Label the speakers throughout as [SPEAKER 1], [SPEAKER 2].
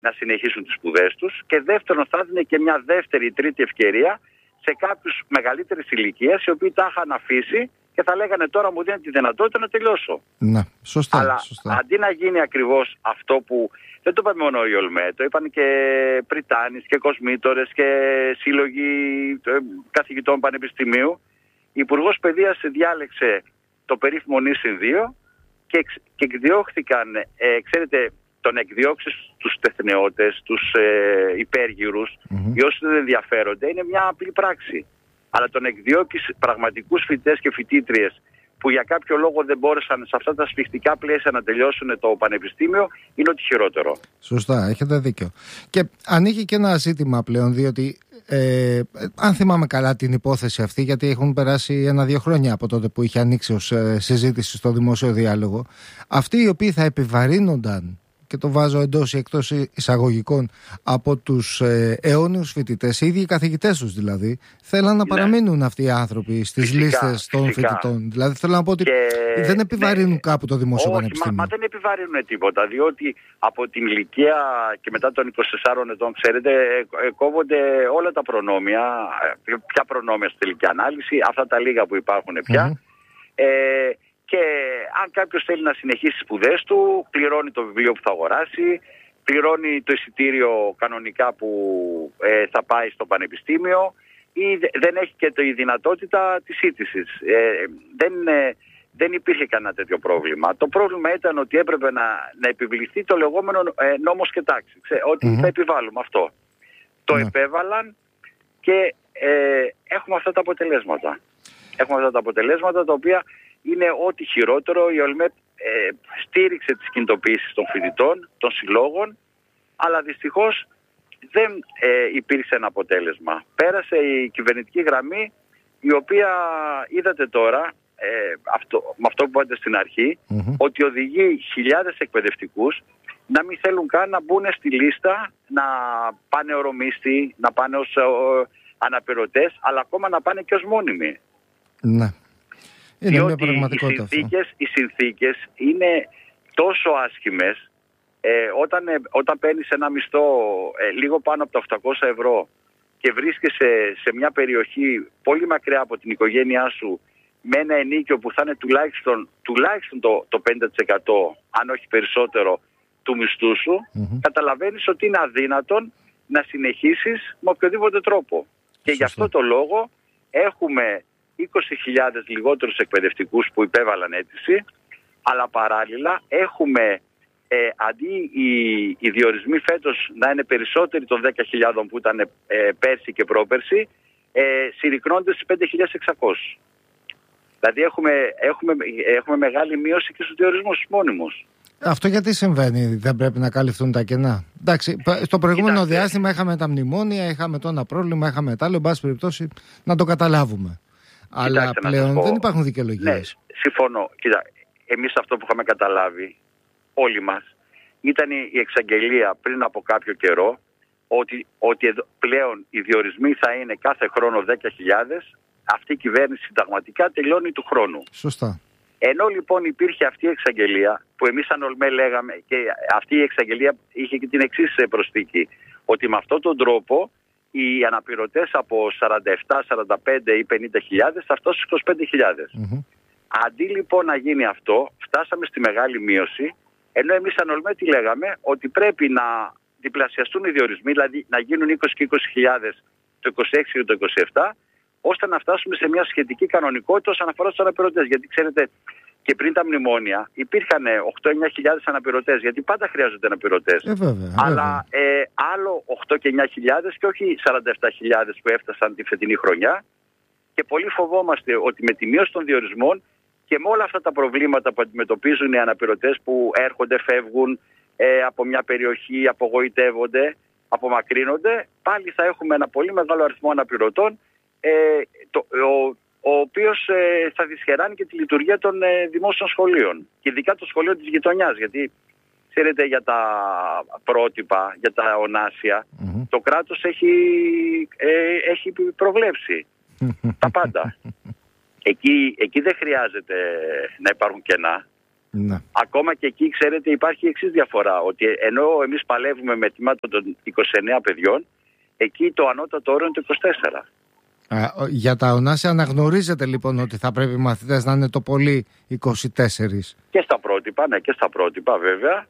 [SPEAKER 1] να συνεχίσουν τις σπουδές τους, και δεύτερον θα δίνει και μια δεύτερη ή τρίτη ευκαιρία σε κάποιους μεγαλύτερης ηλικίας, οι οποίοι τα είχαν αφήσει και θα λέγανε τώρα μου δίνει τη δυνατότητα να τελειώσω.
[SPEAKER 2] Ναι, σωστά.
[SPEAKER 1] Αλλά
[SPEAKER 2] σωστά.
[SPEAKER 1] αντί να γίνει ακριβώς αυτό που δεν το είπαμε μόνο η ΟΛΜΕ, το είπαν και πριτάνης και κοσμήτορες και σύλλογοι καθηγητών πανεπιστημίου, η Υπουργός Παιδείας διάλεξε το περίφημο νησιν 2 και εκδιώχθηκαν, ξέρετε, τον εκδιώξει τους τεθνεώτες, τους υπέργυρους, οι όσοι δεν ενδιαφέρονται, είναι μια απλή πράξη. Αλλά τον εκδιώκεις πραγματικούς φοιτητές και φοιτήτριες που για κάποιο λόγο δεν μπόρεσαν σε αυτά τα σφιχτικά πλαίσια να τελειώσουν το πανεπιστήμιο, είναι ότι χειρότερο.
[SPEAKER 2] Σωστά, έχετε δίκιο. Και ανοίγει και ένα ζήτημα πλέον, διότι αν θυμάμαι καλά την υπόθεση αυτή, γιατί έχουν περάσει 1-2 χρόνια από τότε που είχε ανοίξει ως συζήτηση στο δημόσιο διάλογο, αυτοί οι οποίοι θα επιβαρύνονταν, και το βάζω εντός ή εκτός εισαγωγικών, από τους αιώνιους φοιτητές, οι ίδιοι οι καθηγητές τους δηλαδή, θέλαν να παραμείνουν αυτοί οι άνθρωποι στις λίστες των φοιτητών. Δηλαδή θέλω να πω ότι δεν επιβαρύνουν κάπου το δημόσιο πανεπιστήμιο.
[SPEAKER 1] Μα δεν επιβαρύνουν τίποτα, διότι από την ηλικία και μετά των 24 ετών, ξέρετε, κόβονται όλα τα προνόμια. Ποια προνόμια στη τελική ανάλυση, αυτά τα λίγα που υπάρχουν πια. Και αν κάποιος θέλει να συνεχίσει τις σπουδές του, πληρώνει το βιβλίο που θα αγοράσει, πληρώνει το εισιτήριο κανονικά που θα πάει στο πανεπιστήμιο, ή δεν έχει και τη δυνατότητα της σύντησης. Δεν υπήρχε κανένα τέτοιο πρόβλημα. Το πρόβλημα ήταν ότι έπρεπε να επιβληθεί το λεγόμενο νόμος και τάξη. Ότι θα επιβάλλουμε αυτό. Το επέβαλαν και έχουμε αυτά τα αποτελέσματα. Έχουμε αυτά τα αποτελέσματα τα οποία είναι ό,τι χειρότερο. Η ΟΛΜΕ στήριξε τις κινητοποιήσεις των φοιτητών, των συλλόγων, αλλά δυστυχώς δεν υπήρξε ένα αποτέλεσμα. Πέρασε η κυβερνητική γραμμή, η οποία είδατε τώρα, με αυτό που είπατε στην αρχή, ότι οδηγεί χιλιάδες εκπαιδευτικούς να μην θέλουν καν να μπουν στη λίστα, να πάνε ορομίστοι, να πάνε ως αναπληρωτές, αλλά ακόμα να πάνε και ως μόνιμοι.
[SPEAKER 2] Ναι. Είναι
[SPEAKER 1] διότι
[SPEAKER 2] μια πραγματικότητα
[SPEAKER 1] οι συνθήκες είναι τόσο άσχημες. Όταν παίρνεις ένα μισθό λίγο πάνω από τα 800 ευρώ και βρίσκεσαι σε μια περιοχή πολύ μακριά από την οικογένειά σου, με ένα ενίκιο που θα είναι τουλάχιστον το 50%, αν όχι περισσότερο, του μισθού σου, καταλαβαίνεις ότι είναι αδύνατον να συνεχίσεις με οποιοδήποτε τρόπο. Και γι' αυτό το λόγο έχουμε 20.000 λιγότερους εκπαιδευτικούς που υπέβαλαν αίτηση, αλλά παράλληλα έχουμε αντί οι διορισμοί φέτος να είναι περισσότεροι των 10.000 που ήταν πέρσι και πρόπερσι, συρρικνώνται στις 5.600. Δηλαδή έχουμε μεγάλη μείωση και στους διορισμούς τους μόνιμους.
[SPEAKER 2] Αυτό γιατί συμβαίνει, δεν πρέπει να καλυφθούν τα κενά? Εντάξει, στο προηγούμενο διάστημα είχαμε τα μνημόνια, είχαμε το ένα πρόβλημα, είχαμε το άλλο, εν πάση περιπτώσει να το καταλάβουμε. Αλλά πλέον δεν υπάρχουν δικαιολογίες.
[SPEAKER 1] Ναι, συμφωνώ. Κοίτα, εμείς αυτό που είχαμε καταλάβει όλοι μας ήταν η εξαγγελία πριν από κάποιο καιρό ότι πλέον οι διορισμοί θα είναι κάθε χρόνο 10.000. Αυτή η κυβέρνηση συνταγματικά τελειώνει του χρόνου.
[SPEAKER 2] Σωστά.
[SPEAKER 1] Ενώ λοιπόν υπήρχε αυτή η εξαγγελία που εμείς σαν ΟΛΜΕ λέγαμε, και αυτή η εξαγγελία είχε και την εξής προσθήκη, ότι με αυτόν τον τρόπο οι αναπληρωτές από 47, 45 ή 50.000 θα φτάσουν στους 25.000. Αντί λοιπόν να γίνει αυτό, φτάσαμε στη μεγάλη μείωση, ενώ εμείς σαν ΟΛΜΕ τι λέγαμε, ότι πρέπει να διπλασιαστούν οι διορισμοί, δηλαδή να γίνουν 20 και 20.000 το 26 και το 27, ώστε να φτάσουμε σε μια σχετική κανονικότητα όσον αφορά τους αναπληρωτές. Γιατί ξέρετε, και πριν τα μνημόνια υπήρχαν 8-9 αναπληρωτές, γιατί πάντα χρειάζονται αναπληρωτές. Αλλά άλλο 8 και 9 και όχι 47.000 που έφτασαν τη φετινή χρονιά. Και πολύ φοβόμαστε ότι με τη μείωση των διορισμών και με όλα αυτά τα προβλήματα που αντιμετωπίζουν οι αναπληρωτές που έρχονται, φεύγουν από μια περιοχή, απογοητεύονται, απομακρύνονται, πάλι θα έχουμε ένα πολύ μεγάλο αριθμό αναπληρωτών, ο οποίος θα δυσχεράνει και τη λειτουργία των δημόσιων σχολείων. Και ειδικά το σχολείο της γειτονιάς. Γιατί, ξέρετε, για τα πρότυπα, για τα ονάσια, το κράτος έχει προβλέψει τα πάντα. Εκεί δεν χρειάζεται να υπάρχουν κενά. Ναι. Ακόμα και εκεί, ξέρετε, υπάρχει η εξής διαφορά. Ότι ενώ εμείς παλεύουμε με τιμάτα των 29 παιδιών, εκεί το ανώτατο όριο είναι το 24.
[SPEAKER 2] Για τα ονάσια αναγνωρίζετε λοιπόν ότι θα πρέπει οι μαθητές να είναι το πολύ 24?
[SPEAKER 1] Και στα πρότυπα, ναι, και στα πρότυπα βέβαια.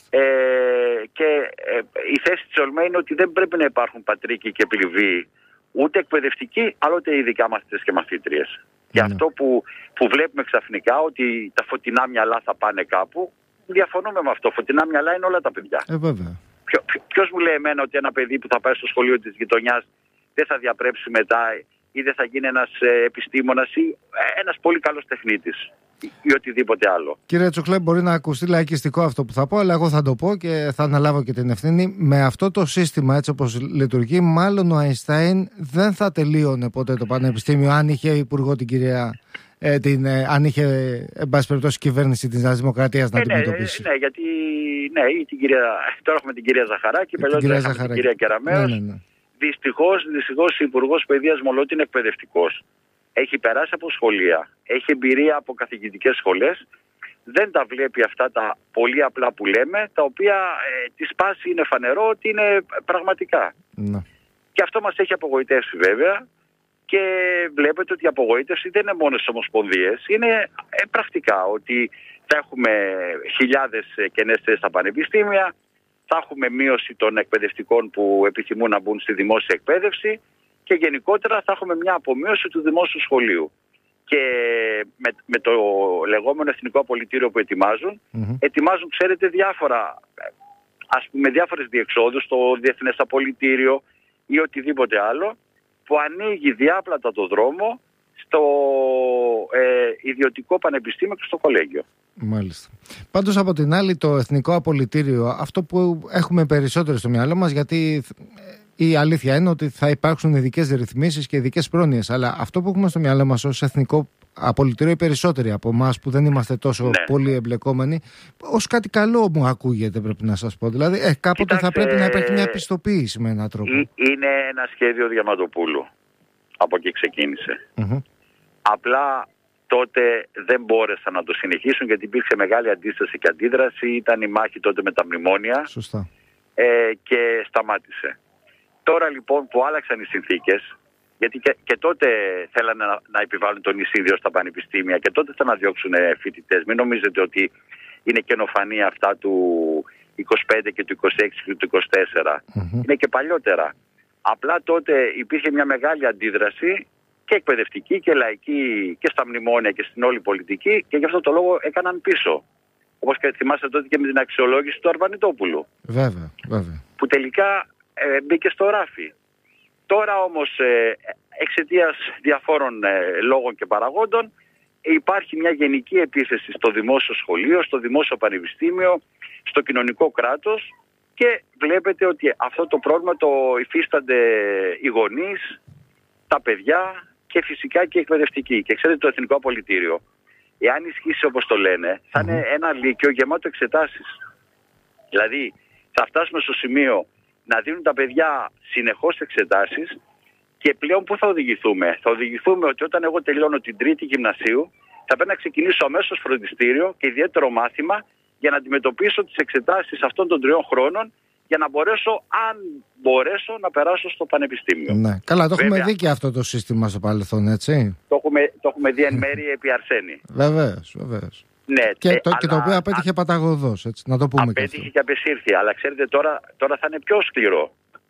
[SPEAKER 1] Η θέση της ΟΛΜΕ είναι ότι δεν πρέπει να υπάρχουν πατρίκοι και πληβοί, ούτε εκπαιδευτικοί, αλλά ούτε ειδικά μαθητές και μαθήτριες. Και αυτό που βλέπουμε ξαφνικά, ότι τα φωτεινά μυαλά θα πάνε κάπου, διαφωνούμε με αυτό. Φωτεινά μυαλά είναι όλα τα παιδιά.
[SPEAKER 2] Βέβαια.
[SPEAKER 1] Ποιος μου λέει εμένα ότι ένα παιδί που θα πάει στο σχολείο της γειτονιάς δεν θα διαπρέψει μετά ή δεν θα γίνει ένας επιστήμονας ή ένας πολύ καλός τεχνίτης ή οτιδήποτε άλλο?
[SPEAKER 2] Κύριε Τσοχλέ, μπορεί να ακουστεί λαϊκιστικό αυτό που θα πω, αλλά εγώ θα το πω και θα αναλάβω και την ευθύνη. Με αυτό το σύστημα, έτσι όπως λειτουργεί, μάλλον ο Αϊνστάιν δεν θα τελείωνε ποτέ το πανεπιστήμιο αν είχε υπουργό την κυρία. Αν είχε, εν πάση περιπτώσει, κυβέρνηση της Νέας Δημοκρατίας να αντιμετωπίσει.
[SPEAKER 1] Ναι, γιατί ή την κυρία, τώρα έχουμε την κυρία Ζαχαράκη, παλιότερα έχουμε την κυρία Κεραμέως. Ναι. Δυστυχώς η Υπουργός Παιδείας, μολότι είναι εκπαιδευτικός, έχει περάσει από σχολεία, έχει εμπειρία από καθηγητικές σχολές, δεν τα βλέπει αυτά τα πολύ απλά που λέμε, τα οποία τη σπάση είναι φανερό ότι είναι πραγματικά. Ναι. Και αυτό μας έχει απογοητεύσει βέβαια. Και βλέπετε ότι η απογοήτευση δεν είναι μόνο στις ομοσπονδίες, είναι πρακτικά ότι θα έχουμε χιλιάδες κενές θέσεις στα πανεπιστήμια, θα έχουμε μείωση των εκπαιδευτικών που επιθυμούν να μπουν στη δημόσια εκπαίδευση και γενικότερα θα έχουμε μια απομείωση του δημόσιου σχολείου. Και με το λεγόμενο εθνικό απολυτήριο που ετοιμάζουν, ξέρετε, διάφορες διεξόδους, στο διεθνές απολυτήριο ή οτιδήποτε άλλο, που ανοίγει διάπλατα το δρόμο στο ιδιωτικό πανεπιστήμιο και στο κολέγιο.
[SPEAKER 2] Μάλιστα. Πάντως από την άλλη, το εθνικό απολυτήριο, αυτό που έχουμε περισσότερο στο μυαλό μας, γιατί η αλήθεια είναι ότι θα υπάρξουν ειδικές ρυθμίσεις και ειδικές πρόνοιες, αλλά αυτό που έχουμε στο μυαλό μας ως εθνικό απολυτήριο, οι περισσότεροι από εμάς που δεν είμαστε τόσο πολύ εμπλεκόμενοι, ως κάτι καλό μου ακούγεται, πρέπει να σας πω. Δηλαδή, κάποτε θα πρέπει να υπάρχει μια πιστοποίηση με έναν τρόπο.
[SPEAKER 1] Είναι ένα σχέδιο Διαμαντοπούλου. Από εκεί ξεκίνησε. Απλά τότε δεν μπόρεσαν να το συνεχίσουν, γιατί υπήρξε μεγάλη αντίσταση και αντίδραση. Ήταν η μάχη τότε με τα μνημόνια.
[SPEAKER 2] Σωστά.
[SPEAKER 1] Και σταμάτησε. Τώρα λοιπόν που άλλαξαν οι συνθήκες, γιατί και τότε θέλανε να επιβάλλουν τον εισίδιο στα πανεπιστήμια και τότε θα να διώξουν φοιτητές. Μην νομίζετε ότι είναι καινοφανή αυτά του 25 και του 26 και του 24. Είναι και παλιότερα. Απλά τότε υπήρχε μια μεγάλη αντίδραση και εκπαιδευτική και λαϊκή και στα μνημόνια και στην όλη πολιτική, και γι' αυτό το λόγο έκαναν πίσω. Όπως και θυμάστε τότε και με την αξιολόγηση του Αρβανιτόπουλου.
[SPEAKER 2] Βέβαια.
[SPEAKER 1] Που τελικά μπήκε στο ράφι. Τώρα όμως εξαιτίας διαφόρων λόγων και παραγόντων υπάρχει μια γενική επίθεση στο δημόσιο σχολείο, στο δημόσιο πανεπιστήμιο, στο κοινωνικό κράτος, και βλέπετε ότι αυτό το πρόβλημα το υφίστανται οι γονείς, τα παιδιά και φυσικά και οι εκπαιδευτικοί. Και ξέρετε, το εθνικό απολυτήριο, εάν ισχύσει όπως το λένε, θα είναι ένα λύκειο γεμάτο εξετάσεις. Δηλαδή θα φτάσουμε στο σημείο να δίνουν τα παιδιά συνεχώς εξετάσεις, και πλέον πού θα οδηγηθούμε? Θα οδηγηθούμε ότι όταν εγώ τελειώνω την τρίτη γυμνασίου θα πρέπει να ξεκινήσω αμέσως φροντιστήριο και ιδιαίτερο μάθημα για να αντιμετωπίσω τις εξετάσεις αυτών των 3 χρόνων, για να μπορέσω, αν μπορέσω, να περάσω στο πανεπιστήμιο.
[SPEAKER 2] Ναι. Καλά, το έχουμε δει και αυτό το σύστημα στο παρελθόν, έτσι.
[SPEAKER 1] Το έχουμε δει εν μέρει επί Αρσένη.
[SPEAKER 2] Βεβαίως. Ναι, και το οποίο απέτυχε παταγωδός, έτσι, να το πούμε.
[SPEAKER 1] Απέτυχε και απεσύρθη, αλλά ξέρετε τώρα θα είναι πιο σκληρό.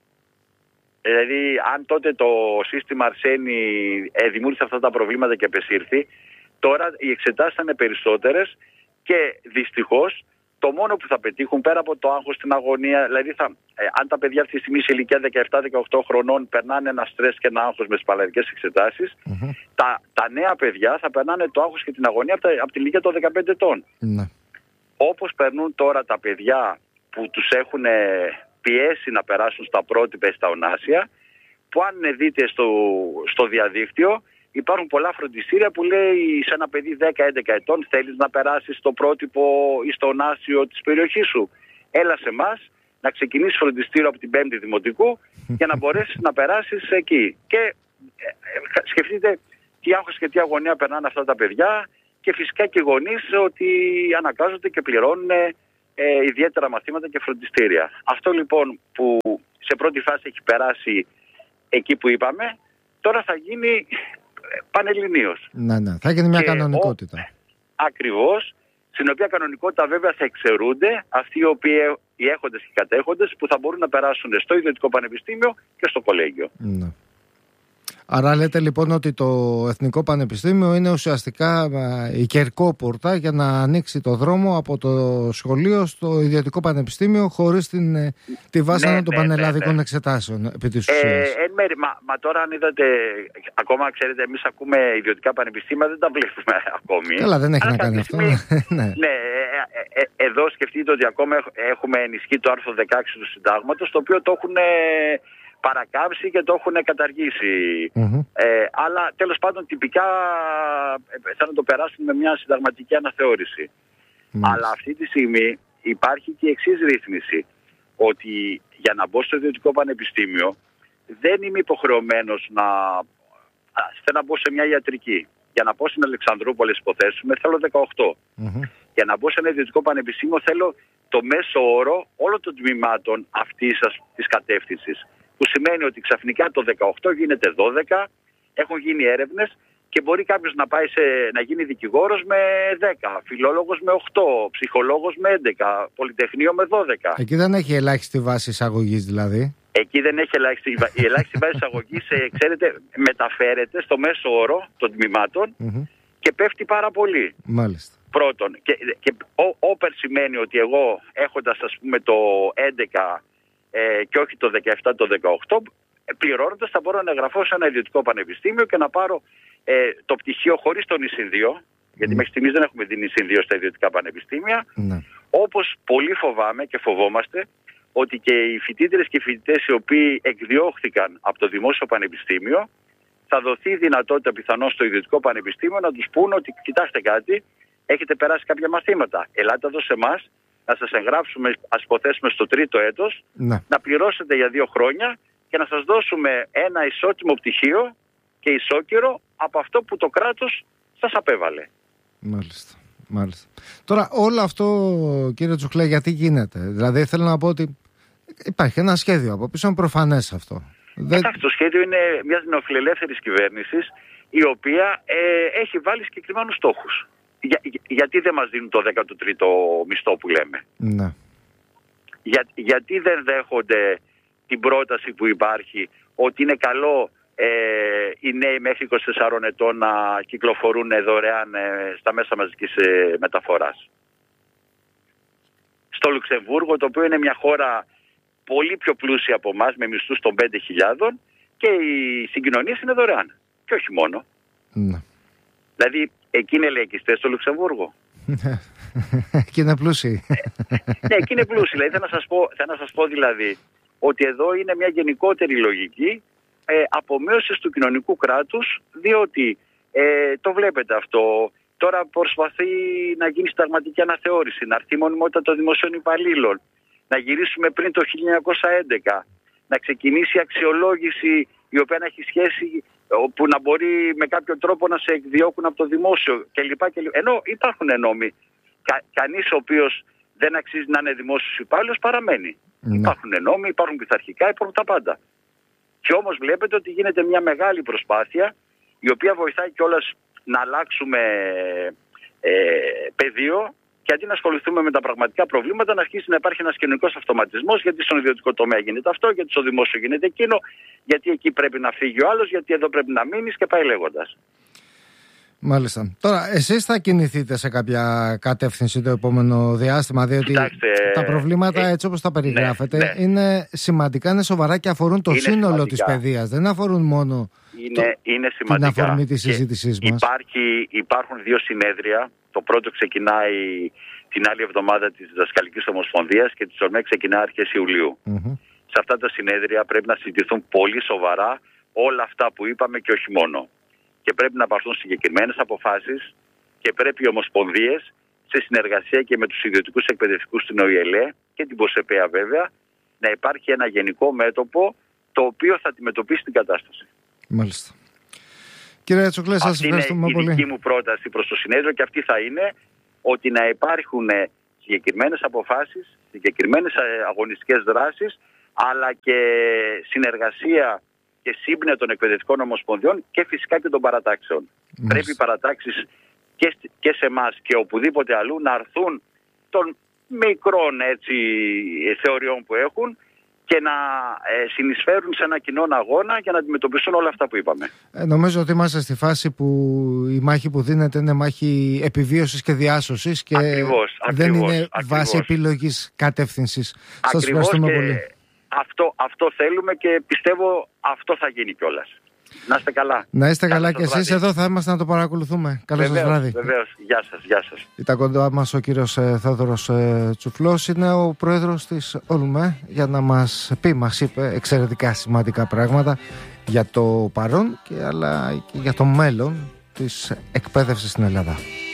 [SPEAKER 1] Δηλαδή, αν τότε το σύστημα Αρσένη δημιούργησε αυτά τα προβλήματα και απεσύρθη, τώρα οι εξετάσεις θα είναι περισσότερες και δυστυχώς το μόνο που θα πετύχουν, πέρα από το άγχος, την αγωνία, δηλαδή αν τα παιδιά αυτή τη στιγμή σε ηλικία 17-18 χρονών περνάνε ένα στρες και ένα άγχος με τις παλαιδικές εξετάσεις, τα νέα παιδιά θα περνάνε το άγχος και την αγωνία από την ηλικία των 15 ετών. Όπως περνούν τώρα τα παιδιά που τους έχουν πιέσει να περάσουν στα πρότυπα ή στα ονάσια, που αν δείτε στο διαδίκτυο, υπάρχουν πολλά φροντιστήρια που λέει σε ένα παιδί 10-11 ετών, θέλεις να περάσεις στο πρότυπο ή στο ονάσιο της περιοχής σου? Έλα σε εμάς να ξεκινήσεις φροντιστήριο από την 5η Δημοτικού για να μπορέσεις να περάσεις εκεί. Και σκεφτείτε τι άγχος και τι αγωνία περνάνε αυτά τα παιδιά, και φυσικά και οι γονείς ότι αναγκάζονται και πληρώνουν ιδιαίτερα μαθήματα και φροντιστήρια. Αυτό λοιπόν που σε πρώτη φάση έχει περάσει εκεί που είπαμε, τώρα θα γίνει πανελληνίως.
[SPEAKER 2] Ναι, θα γίνει μια κανονικότητα.
[SPEAKER 1] Ακριβώς, στην οποία κανονικότητα βέβαια θα εξαιρούνται αυτοί οι οποίοι οι έχοντες και οι κατέχοντες που θα μπορούν να περάσουν στο ιδιωτικό πανεπιστήμιο και στο κολέγιο.
[SPEAKER 2] Ναι. Άρα λέτε λοιπόν ότι το Εθνικό Πανεπιστήμιο είναι ουσιαστικά η κερκόπορτα για να ανοίξει το δρόμο από το σχολείο στο ιδιωτικό πανεπιστήμιο χωρίς τη βάση των πανελλαδικών εξετάσεων επί της ουσίας.
[SPEAKER 1] Μα τώρα αν είδατε, ακόμα ξέρετε, εμείς ακούμε ιδιωτικά πανεπιστήμια, δεν τα βλέπουμε ακόμη.
[SPEAKER 2] Καλά, δεν έχει να κάνει αυτό.
[SPEAKER 1] Ναι, εδώ σκεφτείτε ότι ακόμα έχουμε ενισχύει το άρθρο 16 του Συντάγματος, το οποίο το έχουν παρακάμψει και το έχουν καταργήσει. Αλλά τέλος πάντων τυπικά θα να το περάσουν με μια συνταγματική αναθεώρηση. Αλλά αυτή τη στιγμή υπάρχει και η εξής ρύθμιση, ότι για να μπω στο ιδιωτικό πανεπιστήμιο δεν είμαι υποχρεωμένος θέλω να μπω σε μια ιατρική. Για να μπω στην Αλεξανδρούπολη, υποθέσουμε, θέλω 18. Για να μπω σε ένα ιδιωτικό πανεπιστήμιο θέλω το μέσο όρο όλων των τμήματων αυτής της κατεύθυνσης. Που σημαίνει ότι ξαφνικά το 18 γίνεται 12, έχουν γίνει έρευνες και μπορεί κάποιος να πάει να γίνει δικηγόρος με 10, φιλόλογος με 8, ψυχολόγος με 11, πολυτεχνείο με 12.
[SPEAKER 2] Εκεί δεν έχει ελάχιστη βάση εισαγωγής δηλαδή.
[SPEAKER 1] Εκεί δεν έχει ελάχιστη. Η ελάχιστη βάση εισαγωγής, ξέρετε, μεταφέρεται στο μέσο όρο των τμήματων και πέφτει πάρα πολύ.
[SPEAKER 2] Μάλιστα.
[SPEAKER 1] Πρώτον, και όπερ σημαίνει ότι εγώ έχοντας ας πούμε το 11 και όχι το 17, το 18, πληρώνοντας θα μπορώ να εγγραφώ σε ένα ιδιωτικό πανεπιστήμιο και να πάρω το πτυχίο χωρίς τον νησιν 2, γιατί μέχρι στιγμής δεν έχουμε δει νησιν 2 στα ιδιωτικά πανεπιστήμια. Όπως πολύ φοβάμαι και φοβόμαστε ότι και οι φοιτήτρες και οι φοιτητές οι οποίοι εκδιώχθηκαν από το δημόσιο πανεπιστήμιο, θα δοθεί δυνατότητα πιθανώς στο ιδιωτικό πανεπιστήμιο να τους πούν ότι κοιτάξτε κάτι, έχετε περάσει κάποια μαθήματα, ελάτε εδώ σε εμάς, να σας εγγράψουμε, ας υποθέσουμε στο 3ο έτος, να πληρώσετε για 2 χρόνια και να σας δώσουμε ένα ισότιμο πτυχίο και ισόκυρο από αυτό που το κράτος σας απέβαλε.
[SPEAKER 2] Μάλιστα. Τώρα όλο αυτό, κύριε Τσουχλέ, γιατί γίνεται? Δηλαδή θέλω να πω ότι υπάρχει ένα σχέδιο από πίσω, είναι προφανές αυτό.
[SPEAKER 1] Το σχέδιο είναι μιας νεοφιλελεύθερης κυβέρνησης η οποία έχει βάλει συγκεκριμένους στόχους. Γιατί δεν μας δίνουν το 13ο μισθό που λέμε?
[SPEAKER 2] Ναι.
[SPEAKER 1] Γιατί δεν δέχονται την πρόταση που υπάρχει ότι είναι καλό οι νέοι μέχρι 24 ετών να κυκλοφορούν δωρεάν στα μέσα μαζικής μεταφοράς? Στο Λουξεμβούργο, το οποίο είναι μια χώρα πολύ πιο πλούσια από εμάς, με μισθούς των 5.000, και οι συγκοινωνίες είναι δωρεάν. Και όχι μόνο.
[SPEAKER 2] Ναι.
[SPEAKER 1] Δηλαδή, εκεί είναι λαϊκιστές στο Λουξεμβούργο.
[SPEAKER 2] Εκεί είναι πλούσιοι.
[SPEAKER 1] Ναι, εκεί είναι πλούσιοι. Δηλαδή, θα να σας πω δηλαδή ότι εδώ είναι μια γενικότερη λογική απομείωσης του κοινωνικού κράτους, διότι το βλέπετε αυτό. Τώρα προσπαθεί να γίνει συνταγματική αναθεώρηση, να έρθει η μονιμότητα των δημοσίων υπαλλήλων, να γυρίσουμε πριν το 1911, να ξεκινήσει η αξιολόγηση η οποία να έχει σχέση, που να μπορεί με κάποιο τρόπο να σε εκδιώκουν από το δημόσιο κλπ. Ενώ υπάρχουν νόμοι. Κανείς ο οποίος δεν αξίζει να είναι δημόσιος υπάλληλος παραμένει. Υπάρχουν νόμοι, υπάρχουν πειθαρχικά, υπάρχουν τα πάντα. Και όμως βλέπετε ότι γίνεται μια μεγάλη προσπάθεια η οποία βοηθάει κιόλας να αλλάξουμε πεδίο και αντί να ασχοληθούμε με τα πραγματικά προβλήματα να αρχίσει να υπάρχει ένας κοινωνικός αυτοματισμός, γιατί στον ιδιωτικό τομέα γίνεται αυτό, γιατί στο δημόσιο γίνεται εκείνο, γιατί εκεί πρέπει να φύγει ο άλλος, γιατί εδώ πρέπει να μείνεις και πάει λέγοντας.
[SPEAKER 2] Μάλιστα. Τώρα, εσείς θα κινηθείτε σε κάποια κατεύθυνση το επόμενο διάστημα, διότι τα προβλήματα έτσι όπως τα περιγράφετε είναι σημαντικά, είναι σοβαρά και αφορούν το σύνολο της παιδείας. Δεν αφορούν μόνο
[SPEAKER 1] είναι σημαντικά.
[SPEAKER 2] Την αφορμή της συζήτησής μας.
[SPEAKER 1] Υπάρχουν 2 συνέδρια. Το πρώτο ξεκινάει την άλλη εβδομάδα της Διδασκαλικής Ομοσπονδίας και της ΟΡΜΕ ξεκινάει αρχές Ιουλίου. Σε αυτά τα συνέδρια πρέπει να συζητηθούν πολύ σοβαρά όλα αυτά που είπαμε και όχι μόνο. Και πρέπει να πάρθουν συγκεκριμένες αποφάσεις και πρέπει οι ομοσπονδίες σε συνεργασία και με τους ιδιωτικούς εκπαιδευτικούς στην ΟΗΕΛΕ και την ΠΟΣΕΠΕΑ βέβαια να υπάρχει ένα γενικό μέτωπο το οποίο θα αντιμετωπίσει την κατάσταση.
[SPEAKER 2] Μάλιστα. Κύριε Τσουκλέ, σας ευχαριστούμε πολύ.
[SPEAKER 1] Αυτή είναι η δική μου πρόταση προς το συνέδριο και αυτή θα είναι ότι να υπάρχουν συγκεκριμένες αποφάσεις, συγκεκριμένες αγωνιστικές δράσεις, αλλά και συνεργασία και σύμπνοια των εκπαιδευτικών ομοσπονδιών και φυσικά και των παρατάξεων. Πρέπει οι παρατάξεις και σε εμάς και οπουδήποτε αλλού να αρθούν των μικρών θεωριών που έχουν και να συνεισφέρουν σε ένα κοινό αγώνα για να αντιμετωπίσουν όλα αυτά που είπαμε. Νομίζω ότι είμαστε στη φάση που η μάχη που δίνεται είναι μάχη επιβίωσης και διάσωσης και δεν είναι βάση επιλογής κατεύθυνσης. Σας ευχαριστούμε πολύ. Αυτό θέλουμε και πιστεύω αυτό θα γίνει κιόλας. Να είστε καλά. Να είστε καλά και εσείς. Εδώ θα είμαστε να το παρακολουθούμε. Καλό σας βράδυ. Βεβαίως. Γεια σας. Ήταν κοντά μας ο κύριος Θόδωρος Τσουφλός. Είναι ο πρόεδρος της ΟΛΜΕ για να μας είπε εξαιρετικά σημαντικά πράγματα για το παρόν αλλά και για το μέλλον της εκπαίδευσης στην Ελλάδα.